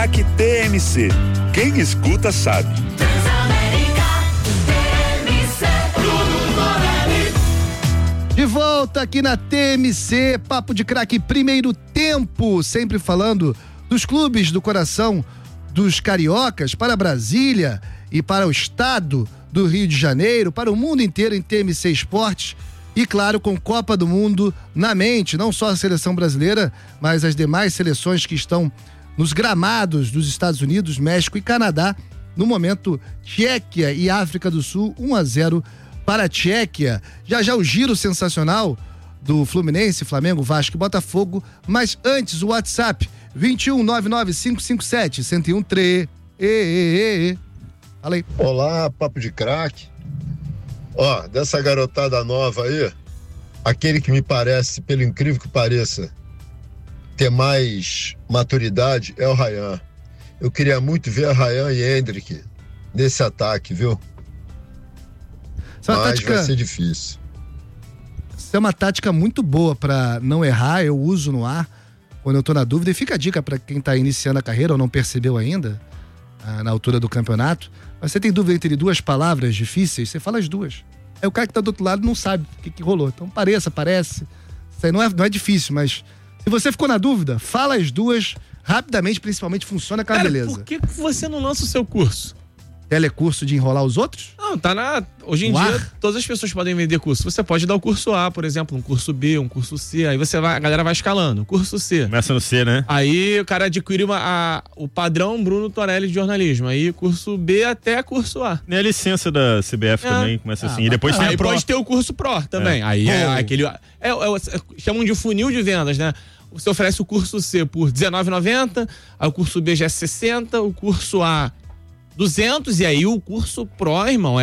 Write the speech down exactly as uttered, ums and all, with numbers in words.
Craque T M C. Quem escuta sabe. De volta aqui na T M C, Papo de Craque, primeiro tempo, sempre falando dos clubes do coração dos cariocas, para Brasília e para o estado do Rio de Janeiro, para o mundo inteiro em T M C Esportes e, claro, com Copa do Mundo na mente, não só a seleção brasileira, mas as demais seleções que estão nos gramados dos Estados Unidos, México e Canadá. No momento, Tchequia e África do Sul, um a zero para a Tchequia. Já já o giro sensacional do Fluminense, Flamengo, Vasco e Botafogo, mas antes o WhatsApp vinte e um, nove nove cinco cinco sete, um zero um três. E, e, e. Fala aí. Olá, Papo de Craque. Ó, dessa garotada nova aí, aquele que me parece, pelo incrível que pareça, ter mais maturidade é o Ryan. Eu queria muito ver Ryan e Hendrick nesse ataque, viu? Isso é uma Mas tática... vai ser difícil. Isso é uma tática muito boa para não errar, eu uso no ar quando eu tô na dúvida, e fica a dica para quem tá iniciando a carreira ou não percebeu ainda, ah, na altura do campeonato. Mas você tem dúvida entre duas palavras difíceis, você fala as duas. Aí o cara que tá do outro lado não sabe o que, que rolou. Então pareça, parece. Isso aí não é, não é difícil, mas se você ficou na dúvida, fala as duas rapidamente, principalmente funciona aquela Cara, beleza. por que você não lança o seu curso? Telecurso de enrolar os outros? Não, tá na... Hoje em No dia, ar? todas as pessoas podem vender curso. Você pode dar o curso A, por exemplo, um curso B, um curso C. Aí você vai, a galera vai escalando. Curso C. Começa no C, né? Aí o cara adquire uma, a, o padrão Bruno Torelli de jornalismo. Aí curso B até curso A. Nem a licença da C B F É. também começa Ah, assim. E depois tem Aí a Pro. pode ter o curso Pro também. É. Aí é Oh. aquele... É, é, é, chamam de funil de vendas, né? Você oferece o curso C por dezenove reais e noventa centavos, aí o curso B já é sessenta, o curso A duzentos, e aí o curso Pro, irmão,